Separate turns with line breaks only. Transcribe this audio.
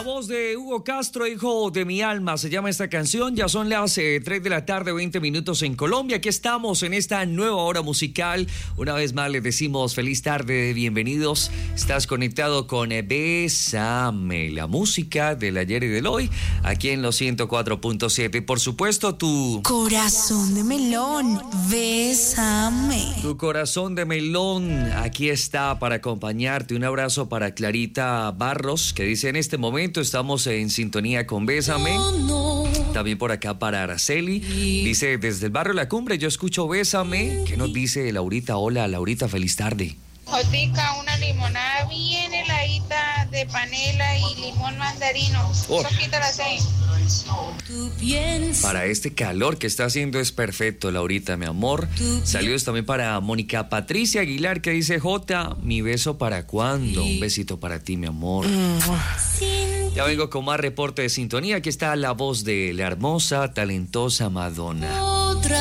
voz de Hugo Castro, hijo de mi alma, se llama esta canción. Ya son las 3 de la tarde, 20 minutos en Colombia. Aquí estamos en esta nueva hora musical. Una vez más les decimos feliz tarde, bienvenidos. Estás conectado con Bésame, la música del ayer y del hoy, aquí en los 104.7. Y por supuesto, tu
corazón de melón, bésame.
Tu corazón de melón, aquí está para acompañarte. Un abrazo para Clarita Barros, que dice: en este momento estamos en sintonía con Bésame. También por acá para Araceli, dice: desde el barrio La Cumbre yo escucho Bésame. ¿Qué nos dice Laurita? Hola Laurita, feliz tarde.
Jotica, una limonada bien heladita de panela y limón mandarino.
Oh.
Soquita la 6.
Para este calor que está haciendo es perfecto, Laurita, mi amor. Saludos también para Mónica Patricia Aguilar, que dice: Jota, mi beso para cuándo. Un besito para ti, mi amor. Ya vengo con más reporte de sintonía. Aquí está la voz de la hermosa, talentosa Madonna.